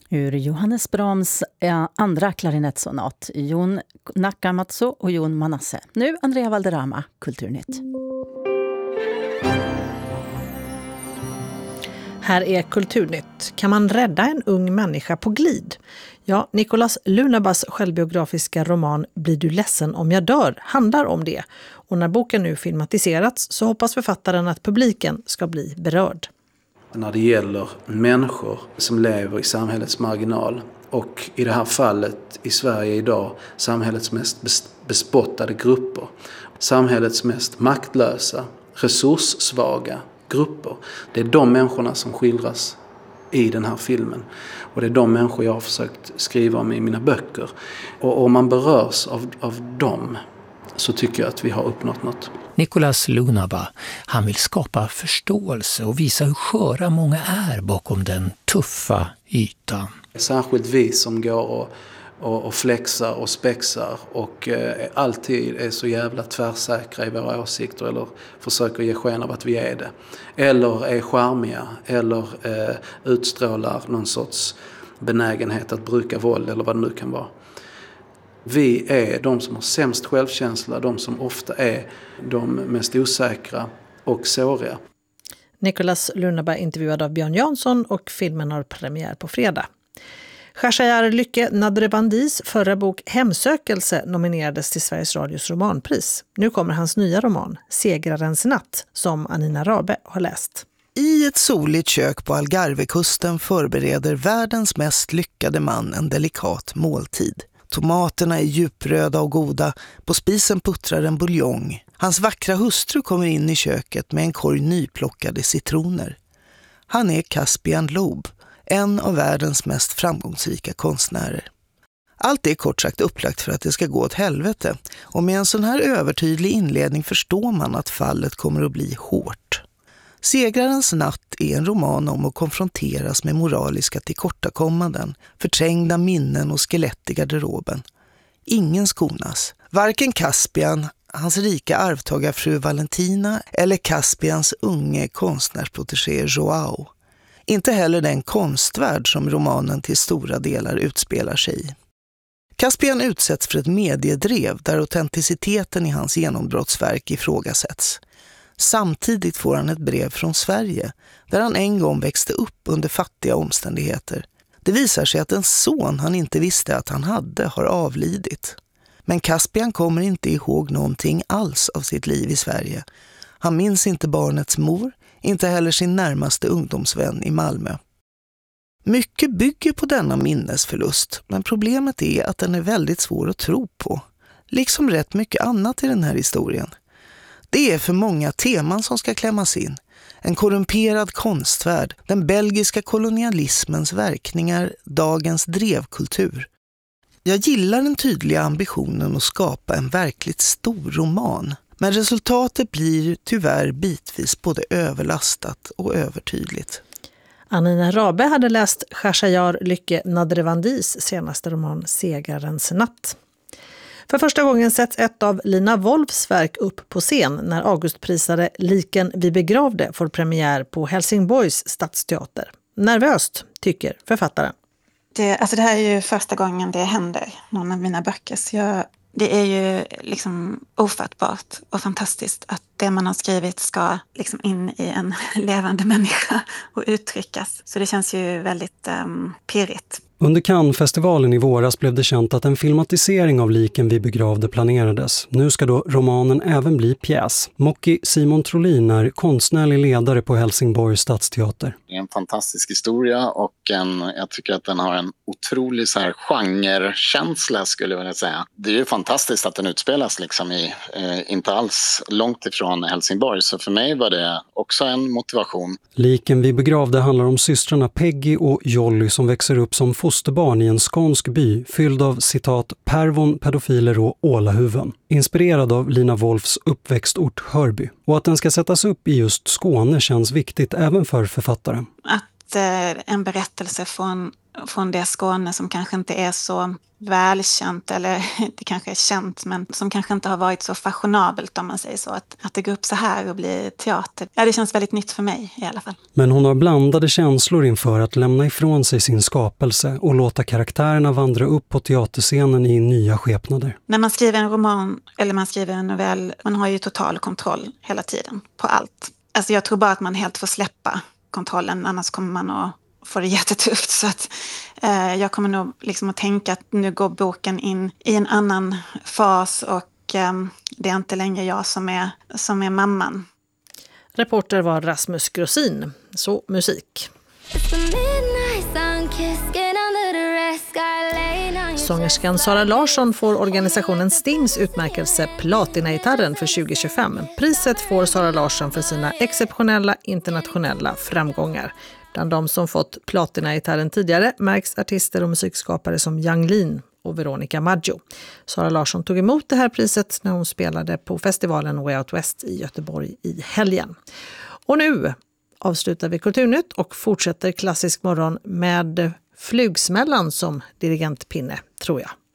Ur Johannes Brahms andra klarinettsonat, Jon Nakamatsu och Jon Manasse. Nu Andrea Valderrama, Kulturnytt. Här är Kulturnytt. Kan man rädda en ung människa på glid? Ja, Nicolas Lunabas självbiografiska roman Blir du ledsen om jag dör handlar om det. Och när boken nu filmatiserats så hoppas författaren att publiken ska bli berörd. När det gäller människor som lever i samhällets marginal och i det här fallet i Sverige idag samhällets mest bespottade grupper, samhällets mest maktlösa, resurssvaga grupper. Det är de människorna som skildras i den här filmen. Och det är de människor jag har försökt skriva om i mina böcker. Och om man berörs av dem så tycker jag att vi har uppnått något. Nicolas Lunaba, han vill skapa förståelse och visa hur sköra många är bakom den tuffa ytan. Särskilt vi som går och flexar och spexar och alltid är så jävla tvärsäkra i våra åsikter eller försöker ge sken av att vi är det. Eller är charmiga eller utstrålar någon sorts benägenhet att bruka våld eller vad det nu kan vara. Vi är de som har sämst självkänsla, de som ofta är de mest osäkra och såriga. Nicolas Lunaba intervjuad av Björn Jansson och filmen har premiär på fredag. Khashayar Lykke Nadrevandis förra bok Hemsökelse nominerades till Sveriges Radios romanpris. Nu kommer hans nya roman Segrarens natt som Anina Rabe har läst. I ett soligt kök på Algarvekusten förbereder världens mest lyckade man en delikat måltid. Tomaterna är djupröda och goda, på spisen puttrar en buljong. Hans vackra hustru kommer in i köket med en korg nyplockade citroner. Han är Caspian Loeb, en av världens mest framgångsrika konstnärer. Allt är kort sagt upplagt för att det ska gå åt helvete, och med en sån här övertydlig inledning förstår man att fallet kommer att bli hårt. Segrarens natt är en roman om att konfronteras med moraliska tillkortakommanden, förträngda minnen och skelett i garderoben. Ingen skonas. Varken Caspian, hans rika arvtagarfru Valentina eller Caspians unge konstnärsprotegé Joao. Inte heller den konstvärld som romanen till stora delar utspelar sig i. Caspian utsätts för ett mediedrev där autenticiteten i hans genombrottsverk ifrågasätts. Samtidigt får han ett brev från Sverige där han en gång växte upp under fattiga omständigheter. Det visar sig att en son han inte visste att han hade har avlidit. Men Caspian kommer inte ihåg någonting alls av sitt liv i Sverige. Han minns inte barnets mor, inte heller sin närmaste ungdomsvän i Malmö. Mycket bygger på denna minnesförlust, men problemet är att den är väldigt svår att tro på. Liksom rätt mycket annat i den här historien. Det är för många teman som ska klämmas in. En korrumperad konstvärld, den belgiska kolonialismens verkningar, dagens drevkultur. Jag gillar den tydliga ambitionen att skapa en verkligt stor roman. Men resultatet blir tyvärr bitvis både överlastat och övertydligt. Anina Rabe hade läst Khashayar Lykke Nadrevandis senaste roman Segrarens natt. För första gången sätts ett av Lina Wolfs verk upp på scen när Augustprisade Liken vi begravde får premiär på Helsingborgs stadsteater. Nervöst, tycker författaren. Det här är ju första gången det händer någon av mina böcker. Så det är ju liksom ofattbart och fantastiskt att det man har skrivit ska liksom in i en levande människa och uttryckas. Så det känns ju väldigt pirrigt. Under Cannes-festivalen i våras blev det känt att en filmatisering av Liken vi begravde planerades. Nu ska då romanen även bli pjäs. Mocki Simon Trolin är konstnärlig ledare på Helsingborgs stadsteater. Det är en fantastisk historia och jag tycker att den har en otrolig så här genrekänsla skulle jag vilja säga. Det är ju fantastiskt att den utspelas liksom inte alls långt ifrån Helsingborg, så för mig var det också en motivation. Liken vi begravde handlar om systrarna Peggy och Jolly som växer upp som fosterbarn i en skånsk by fylld av citat pervon, pedofiler och ålahuven. Inspirerad av Lina Wolfs uppväxtort Hörby. Och att den ska sättas upp i just Skåne känns viktigt även för författaren. Att en berättelse från från det Skåne som kanske inte är så välkänt, eller det kanske är känt men som kanske inte har varit så fashionabelt om man säger så, att det går upp så här och blir teater. Ja, det känns väldigt nytt för mig i alla fall. Men hon har blandade känslor inför att lämna ifrån sig sin skapelse och låta karaktärerna vandra upp på teaterscenen i nya skepnader. När man skriver en roman eller man skriver en novell, man har ju total kontroll hela tiden på allt. Alltså jag tror bara att man helt får släppa kontrollen, annars kommer man att få det jättetufft. Så att jag kommer nog liksom att tänka att nu går boken in i en annan fas och det är inte längre jag som är mamman. Reporter var Rasmus Grossin. Så musik. Sångerskan Sara Larsson får organisationen Stings utmärkelse Platinagitarren för 2025. Priset får Sara Larsson för sina exceptionella internationella framgångar. Bland de som fått Platinagitarren tidigare märks artister och musikskapare som Yang Lin och Veronica Maggio. Sara Larsson tog emot det här priset när hon spelade på festivalen Way Out West i Göteborg i helgen. Och nu avslutar vi Kulturnytt och fortsätter Klassisk morgon med Flugsmällan som dirigentpinne, tror jag.